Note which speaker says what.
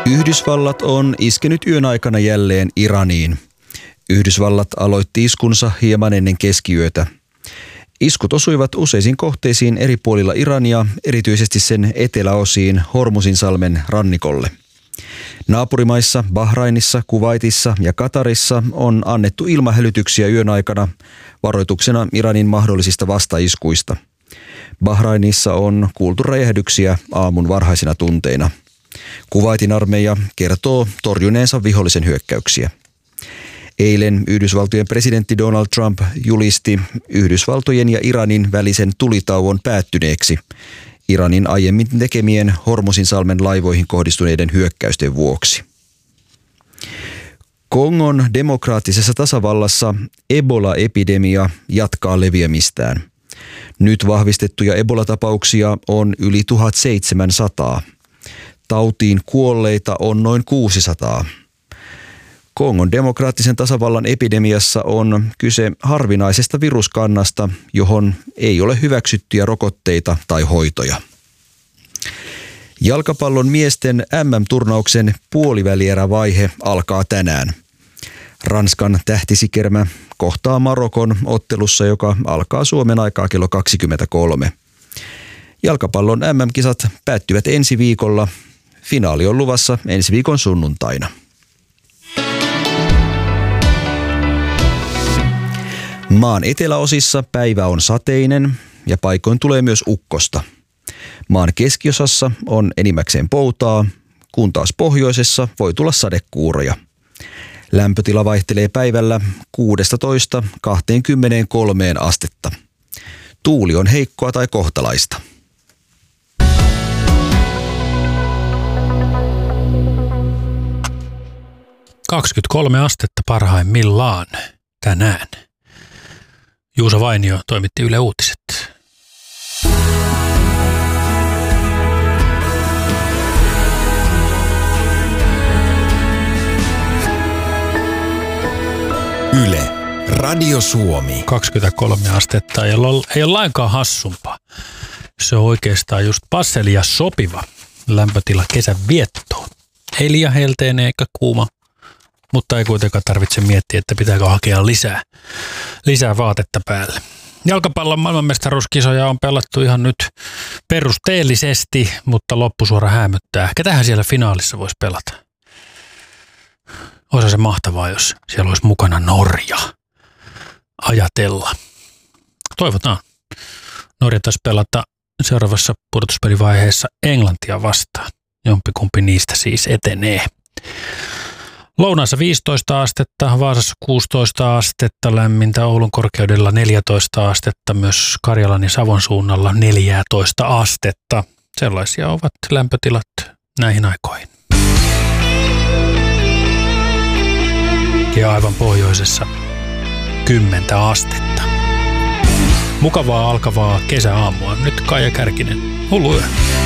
Speaker 1: Yhdysvallat on iskenyt yön aikana jälleen Iraniin. Yhdysvallat aloitti iskunsa hieman ennen keskiyötä. Iskut osuivat useisiin kohteisiin eri puolilla Irania, erityisesti sen eteläosiin Hormuzinsalmen rannikolle. Naapurimaissa Bahrainissa, Kuwaitissa ja Katarissa on annettu ilmahälytyksiä yön aikana varoituksena Iranin mahdollisista vastaiskuista. Bahrainissa on kuultu räjähdyksiä aamun varhaisina tunteina. Kuwaitin armeija kertoo torjuneensa vihollisen hyökkäyksiä. Eilen Yhdysvaltojen presidentti Donald Trump julisti Yhdysvaltojen ja Iranin välisen tulitauon päättyneeksi Iranin aiemmin tekemien Hormuzinsalmen laivoihin kohdistuneiden hyökkäysten vuoksi. Kongon demokraattisessa tasavallassa Ebola-epidemia jatkaa leviämistään. Nyt vahvistettuja Ebola-tapauksia on yli 1700. Tautiin kuolleita on noin 600. Kongon demokraattisen tasavallan epidemiassa on kyse harvinaisesta viruskannasta, johon ei ole hyväksyttyjä rokotteita tai hoitoja. Jalkapallon miesten MM-turnauksen puolivälierävaihe alkaa tänään. Ranskan tähtisikermä kohtaa Marokon ottelussa, joka alkaa Suomen aikaa kello 23. Jalkapallon MM-kisat päättyvät ensi viikolla. Finaali on luvassa ensi viikon sunnuntaina. Maan eteläosissa päivä on sateinen ja paikoin tulee myös ukkosta. Maan keskiosassa on enimmäkseen poutaa, kun taas pohjoisessa voi tulla sadekuuroja. Lämpötila vaihtelee päivällä 16–23 astetta. Tuuli on heikkoa tai kohtalaista.
Speaker 2: – 23 astetta parhaimmillaan tänään. Juuso Vainio toimitti Yle Uutiset.
Speaker 3: Yle, Radio Suomi.
Speaker 2: 23 astetta ei ole lainkaan hassumpaa. Se on oikeastaan just passeli ja sopiva lämpötila kesän viettoon. Ei liian helteinen eikä kuuma, mutta ei kuitenkaan tarvitse miettiä, että pitääkö hakea lisää vaatetta päälle. Jalkapallon maailmanmestaruuskisoja on pelattu ihan nyt perusteellisesti, mutta loppusuora häämöttää. Ketähän siellä finaalissa voisi pelata? Olisi se mahtavaa, jos siellä olisi mukana Norja. Ajatella. Toivotaan. Norja taisi pelata seuraavassa pudotuspelivaiheessa Englantia vastaan. Jompikumpi niistä siis etenee. Lounaassa 15 astetta, Vaasassa 16 astetta, lämmintä Oulun korkeudella 14 astetta, myös Karjalan ja Savon suunnalla 14 astetta. Sellaisia ovat lämpötilat näihin aikoihin. Ja aivan pohjoisessa 10 astetta. Mukavaa alkavaa kesäaamua. Nyt Kaija Kärkinen. Hullu yö.